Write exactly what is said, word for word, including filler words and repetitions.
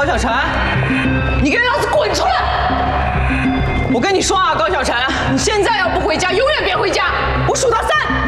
小晨，你给老子滚出来！我跟你说啊，高小晨，你现在要不回家，永远别回家！我数到三。